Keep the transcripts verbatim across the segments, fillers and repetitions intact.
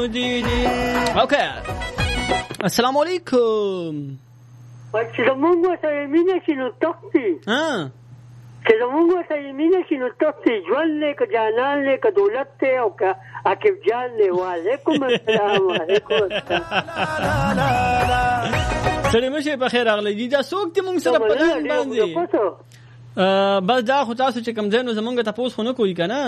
جديد. اوكي السلام عليكم. چې زمونږ سره مینه شي نو تختی ها چې زمونږ سره مینه شي نو تختی ژوند له ک جانان له ک دولت ته او ک عقب جان له وعلیکم السلام علیکم سلام شه په خیر اغلی دي دا څوک ته مونږ سره پلان باندې بس دا خو تاسو چې کوم ځای نو زمونږ ته پوس خو نه کوي کنه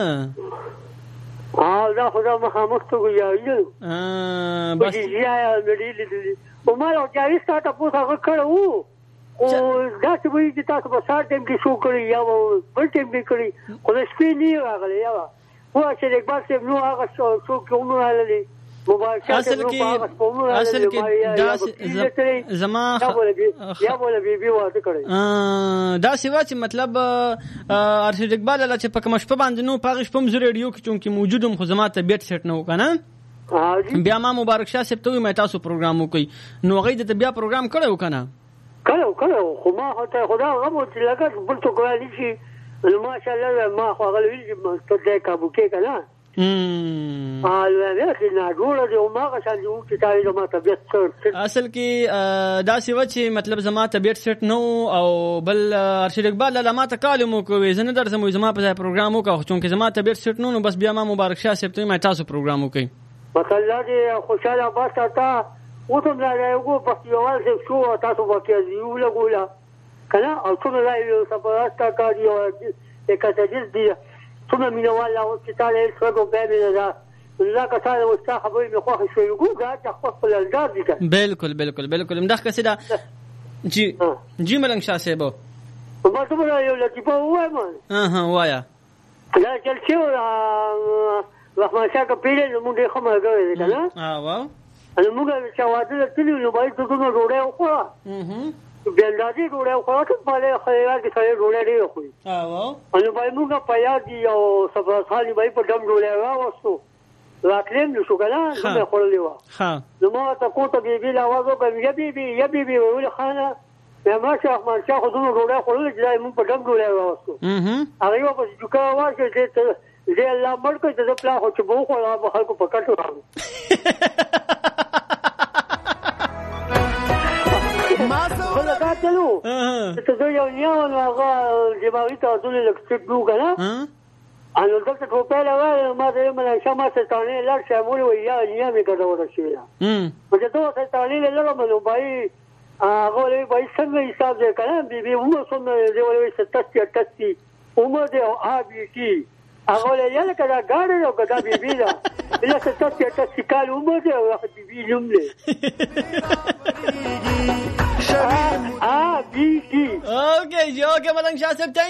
اه دا خو دا مخامخ ته ویایو اه بس یا لري لري او ما او جاري ستاسو پوس هغه کړو او دا چې وایي چې تاسو په سات ټیم کې شو کړی یا بل ټیم کې کړی خو سپین نه راغلی یا هو چې د بار څخه نو هغه شو کومو راغلی اصل کې اصل کې دا زما یا بوله بي بي واده کړی دا سیوا چې مطلب ارشد اقبال الله چې په کوم شپه باندې نو پاغه شپه مزر ریډیو کې چونکی موجودم خو زما طبيعت سیټ نه وکنه بیا ما مبارک شاه صاحب ته مې تاسو پروګرام وکي نو غي د بیا پروګرام کړو کنه کړو کړو خو ما هته خدا غو چې لګا بل څه کولی شي نو ماشاءالله ما خو غلویل چې ته دې کابو کې کنه امم حالا نه نه ګوره دې ما غشان چې تاسو زما طبيعت سره اصل کې دا سیوا چې مطلب زما طبيعت سیټ نو او بل ارشد اقبال الله ما ته کالمو کوي زنه درځم زما په پروګرام وکړو چې زما طبيعت سیټ نو نو بس بیا ما مبارک شاه صاحب ته مې تاسو پروګرام وکړي مثلا دې خوشاله باسه تا وته نه راغو په یوال څه شو تاسو وکړ یو لګولا کنه او څنګه راځي سپارستا کاری او اکاتجز دی څنګه مینوال او چې تاسو څنګه به مې دا دا کسانه وستا خبرې مې خوښ شوې وګورئ دا خپل الزام دي بالکل بالکل بالکل مدخ کسدا جی جی ملنګ شاه صاحب ما ته ولا یو لطیفه وایم ها ها وایا دا چې څو رحمان شاه کا پیله موږ خمه غوې کنه ها واو نو موږ چې واده تللی نو باید څه څه ډوډۍ وخورا اها بلدادي ډوډۍ وخورا ته په لاره خیرات کې سره ډوډۍ دی خو ها واو نو باید موږ په یاد دی او سبا خالي باید په دم ډوډۍ راوستو راکلم نو شو کنه نو خورلې و ها نو ما ته کوته بي بي لا आवाज وکړ یا بي بي یا بي بي ول خانه یا ما شاه رحمان شاه خو دغه ډوډۍ خورل چې موږ په دم ډوډۍ راوستو اها هغه په ځکه واشه چې زه الله مرګ ته د پلا خو چې بو خو هغه خلکو په کټو راو ما څه دا چلو ته زه یو نیو هغه دماغي ته ټول لکټ دوه کنه انو دلته ټوپه لګا ما دې مله شمه ته تانه لړ شامل وي یا نیا می کډه ورشي هم په دې ته ته تانه لړم نو بای هغه له بای څنګه حساب دې کړم بي بي عمر څنګه دې ولې ستاسي اٹھاسی عمر دې ا بي ټي هغه له یاله کدا ګاډه او کدا بي بي دا بل ستاسي اٹھاسی کال عمر دې او بي بي جمله ا بي ټي اوکے جو کہ ملنګ شاه صاحب